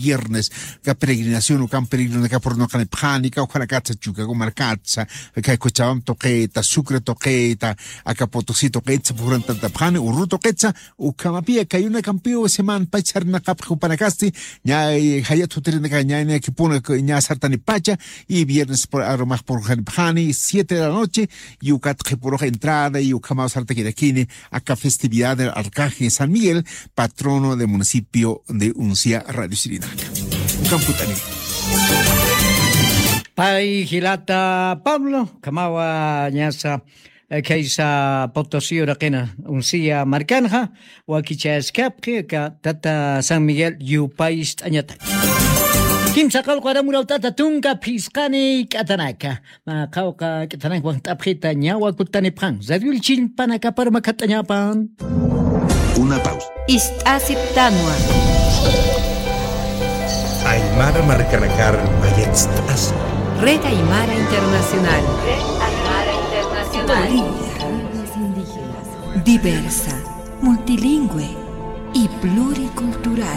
viernes, que peregrinación, o can peregrino, que por no can pánica, o can catza chuca, o marcatza, que Cochabam toqueta, Sucre toqueta, acá Potosí toqueta, por tanta pane, Urru toqueta, o camapia, que hay una campio semana, pachar na capjo panacasti, ya hayat hotel caña, que pone ya sartani pacha, y viernes por aromas por Pani, 7 de la noche, y ucat que por entrada, y ucamao sarta quiraquine, acá festividad del Arcángel San Miguel, patrono del municipio de Uncia, Radio Sirinaca. Camputani. Pai Gilata Pablo, Kamawa Nyasa, Kaisa Potosí, Oraquena, Uncia Marcanja, Wakicha Escapke, Tata San Miguel, Yu País Añata. Kim sakal ko ada murau tata tungka piskani katanaka. Makauka katanak wang tapita nyawa kutani pang. Zadul chin panaka para makatanya pan. Una pausa. Istasiptanua. Aymara Marcanakar Mayetstas. Red Aymara Internacional. Red Aymara Internacional. Bolivia. Indígenas. Diversa, multilingüe y pluricultural.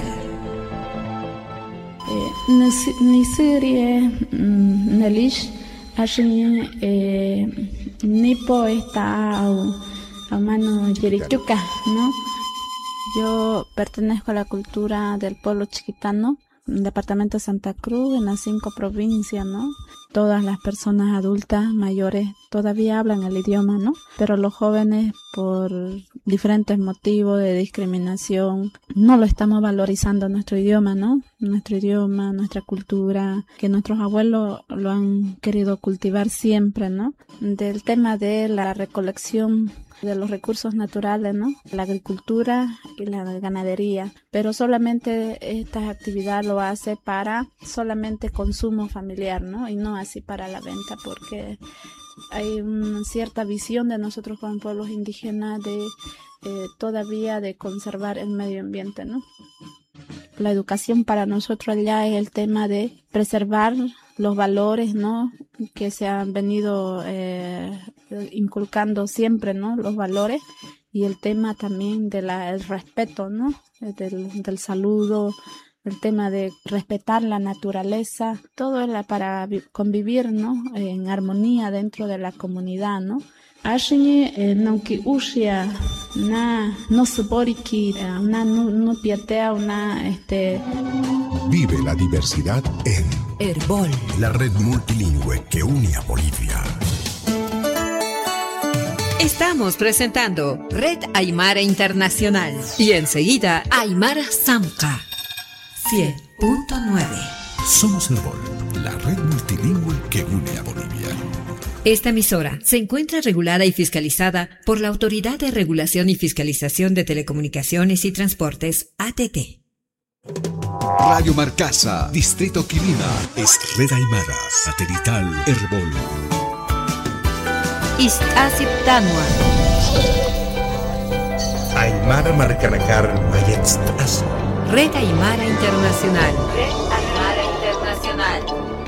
Nisirie Nelish Ashin Nipo está a mano Yerichuca, ¿no? Yo pertenezco a la cultura del pueblo chiquitano, departamento de Santa Cruz, en las 5 provincias, ¿no? Todas las personas adultas, mayores, todavía hablan el idioma, ¿no? Pero los jóvenes, por diferentes motivos de discriminación, no lo estamos valorizando nuestro idioma, ¿no? Nuestro idioma, nuestra cultura, que nuestros abuelos lo han querido cultivar siempre, ¿no? Del tema de la recolección de los recursos naturales, ¿no? La agricultura y la ganadería, pero solamente esta actividad lo hace para solamente consumo familiar, ¿no? Y no así para la venta, porque hay una cierta visión de nosotros como pueblos indígenas de todavía de conservar el medio ambiente, ¿no? La educación para nosotros allá es el tema de preservar los valores, ¿no? Que se han venido inculcando siempre, ¿no? Los valores y el tema también de el respeto, ¿no? Del saludo, el tema de respetar la naturaleza, todo es para convivir, ¿no? En armonía dentro de la comunidad, ¿no? Ashiñe nauki ushia na no suporiki una no piatea una Vive la diversidad en Herbol, la red multilingüe que une a Bolivia. Estamos presentando Red Aymara Internacional y enseguida Aymara Samca 100.9. Somos Herbol, la red multilingüe que une a Bolivia. Esta emisora se encuentra regulada y fiscalizada por la Autoridad de Regulación y Fiscalización de Telecomunicaciones y Transportes, ATT. Radio Marcasa, Distrito Quilima, es Red Aymara, satelital Herbol. Istasiptanua. Aymara Marcanakar Mayetstas. Red Aymara Internacional. Red Aymara Internacional.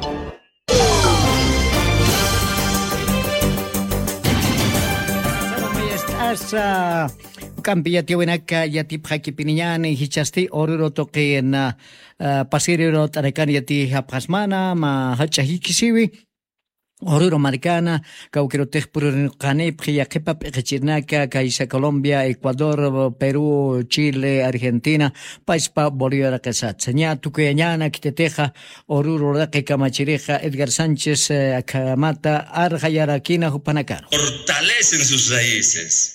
Asa Kampia Tiwinaka Yatip Haki Pinian y Hichasti Oruro Toke na Pasiriro Tarekan Yati Hapasmana ma Hachahikisiwi Oruro Marcana Kaukiro Tejpur Canep Yakepap Echirnaka Kaisa Colombia Ecuador Perú Chile Argentina Paispa Bolívar Casat Seña Tukuyañana Kiteteja Oruro Rake Kamachireja Edgar Sánchez Kamata Arjayaraquina Jupanacaro. Fortalecen sus raíces.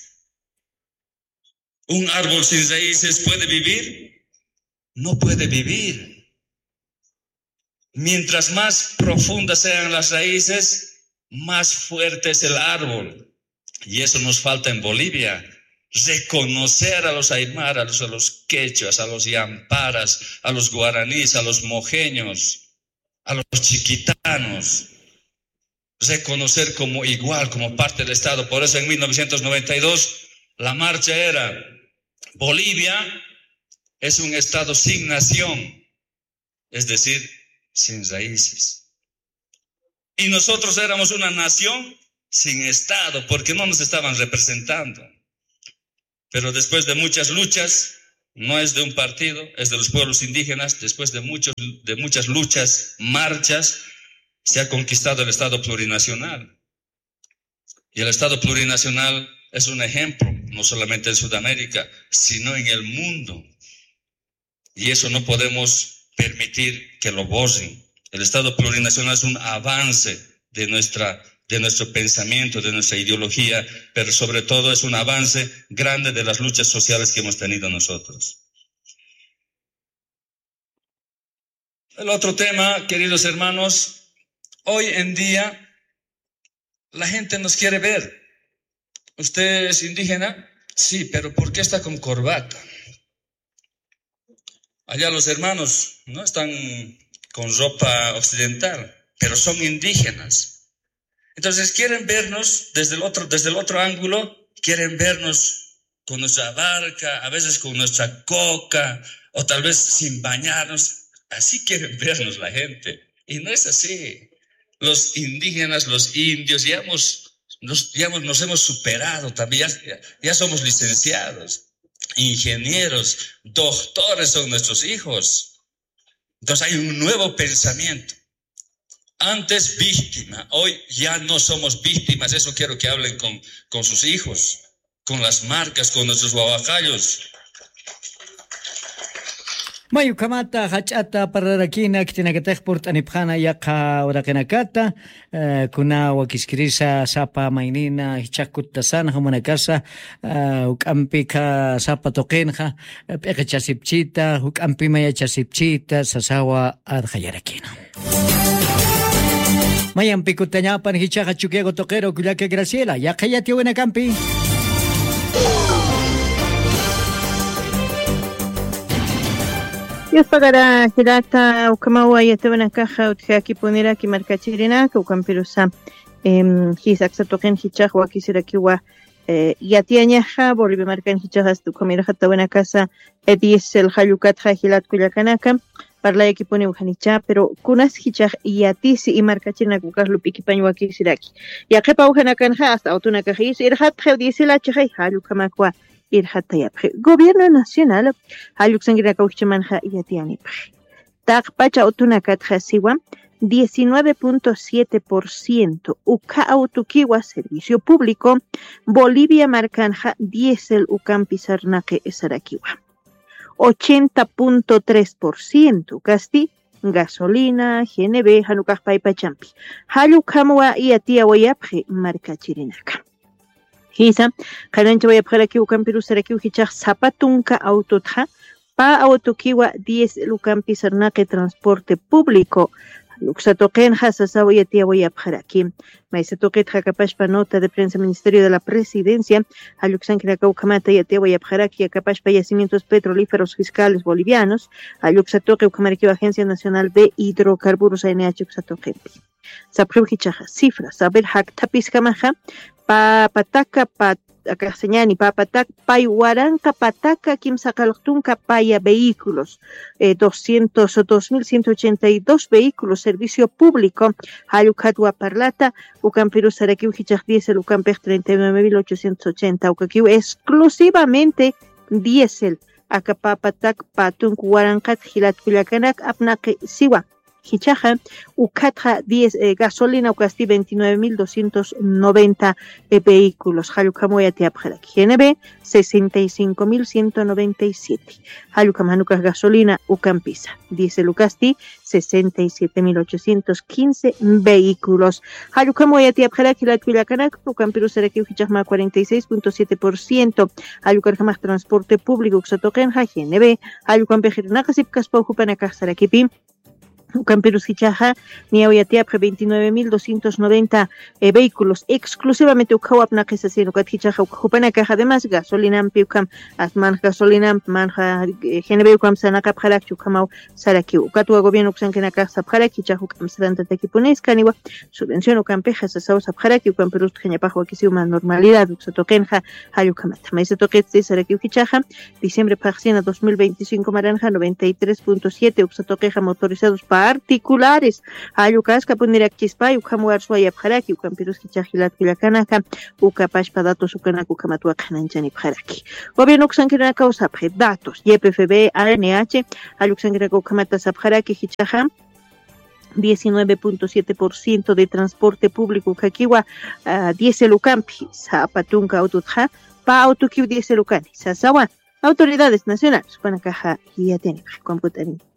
¿Un árbol sin raíces puede vivir? No puede vivir. Mientras más profundas sean las raíces, más fuerte es el árbol. Y eso nos falta en Bolivia. Reconocer a los aymaras, a los quechuas, a los yamparas, a los guaraníes, a los mojeños, a los chiquitanos. Reconocer como igual, como parte del Estado. Por eso en 1992 la marcha era: Bolivia es un Estado sin nación, es decir, sin raíces. Y nosotros éramos una nación sin Estado, porque no nos estaban representando. Pero después de muchas luchas, no es de un partido, es de los pueblos indígenas. Después de muchas luchas, marchas, se ha conquistado el Estado plurinacional. Y el Estado plurinacional es un ejemplo, no solamente en Sudamérica, sino en el mundo. Y eso no podemos permitir que lo borren. El Estado plurinacional es un avance de nuestro pensamiento, de nuestra ideología, pero sobre todo es un avance grande de las luchas sociales que hemos tenido nosotros. El otro tema, queridos hermanos, hoy en día la gente nos quiere ver. ¿Usted es indígena? Sí, pero ¿por qué está con corbata? Allá los hermanos no están con ropa occidental, pero son indígenas. Entonces quieren vernos desde el otro ángulo, quieren vernos con nuestra barca, a veces con nuestra coca, o tal vez sin bañarnos. Así quieren vernos la gente. Y no es así. Los indígenas, los indios, nos hemos superado también, ya somos licenciados, ingenieros, doctores son nuestros hijos. Entonces hay un nuevo pensamiento. Antes víctima, hoy ya no somos víctimas. Eso quiero que hablen con sus hijos, con las marcas, con nuestros guabacayos. Mayu kamata hachata parrakina kitinakatejpurt anipjana yaqa urakinakata kuna wakiskirisa sapa mainina hichakutasan humanakasa ukampika sapa tokenja pekachasipchita ukampi mayachasipchita sasawa adhayarakina Mayan pikutañapan hichaqa chukiego toquero kullaka Graciela yaqayati winakampi Dios pagará girata o kamawa yatevana caja o tjaki ponera ki marcachirina que o campirusa hisak satoken hichaj wa kisira kiwa yatiañaja bolivia marcan hichajas tu comira jatavana casa diesel hayukat hilat kuyakanaka parla ekipone uhanicha pero kunas hichaj yatisi y marcachirina kukarlu pikipañ wa kisiraki yakepa uhanakanja hasta autona kajis irhat diesel achaj hayukamakwa Gobierno Nacional Haluxangira Cauchemanja Yatiani Tagpacha Otunakat Hasiwa 19.7% Uka Autukiwa Servicio Público Bolivia Marcanja Diesel Ucampi Sarnaque Sarakiwa 80.3% Casti Gasolina GNB Hanukaj Paipachampi Halukamwa Yatia Wayapje Marca Chirinaka Hisa, kanancha voy a pagar aquí ucampiru seraki uhichaj zapatunka autotja pa autokiwa 10 lucampi sarnaque transporte público. Luxatoquen hasasa voy a pagar aquí. Maisatoqet jakapashpa nota de prensa Ministerio de la Presidencia. A Luxanquiraca ucamata y voy a pagar aquí acapashpa yacimientos petrolíferos fiscales bolivianos. A Luxatoque ucamarquio Agencia Nacional de Hidrocarburos ANH Uxatoquen. Sapriuhichaja cifras. Saber hak tapis kamaja. Pataka akaseñani papatak paywaranka pataka kimsakaltunka paya vehículos 2.182 vehículos servicio público hayukatwa parlata ukampiru sarakiu hichaj diesel ukampej 39.880 ukakiu exclusivamente diesel akapapatak patunk warankat hilat kullakanak apnaqi siwa Hichaja, Ucatra 10 gasolina, Ucasti 29.290 vehículos. Halukamoya Teapjara, GNB 65.197. Halukamanuka gasolina, Ucampisa. Diesel Ucasti 67.815 vehículos. Halukamoya Teapjara, Kilatwilacanak, Ucampiru Sereki Hichajma 46.7%. Halukarjamaj transporte público, Uxatokenja, GNB. Halukampejirnakasip Kaspa Ujupanaka Sarakipi. Ucamperus Hichaja, Niaoyatiapre 29.290 vehículos, exclusivamente Ucawapna que se hacen Ucathichaja, Ucupanacaja, además gasolina, Piucam, Asman gasolina, Manja, Genebeucam, Sanacap, Harak, Ucamau, Saraki, Ucatua gobierno Uxankenaka, Sapharaki, Chahucam, Santa Tequipones, Caniwa, subvención Ucampeja, Sasaus, Sapharaki, Ucamperus, Genepajo, aquí sí una normalidad, Uxatokenja, Hayucamat, Maizatoquet, Saraki, Hichaja, diciembre Paxina 2025, Maranja, 93.7, Uxatoqueja, motorizados para particulares. Ayucasca punirachispa, ukamuar suayapjaraki, ukampiruski chajilatkillakanaka, ukapashpa datos ukanakukamatua kananchani. Gobierno Xanquiranaca usapje datos YPFB ANH Ayuxanquiranaca ukamata sapjaraki hichaja 19.7% de transporte público Kakiwa dieselucampi zapatunca autotja pa autokiw dieselucani sasawa autoridades nacionales Panacaja y Atene computarín